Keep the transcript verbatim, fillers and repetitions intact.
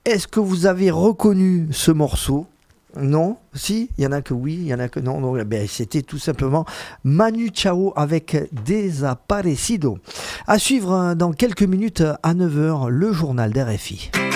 Est-ce que vous avez reconnu ce morceau ? Non, si, il y en a que oui, il y en a que non. non ben, c'était tout simplement Manu Chao avec Desaparecido. À suivre dans quelques minutes à neuf heures, le journal d'R F I.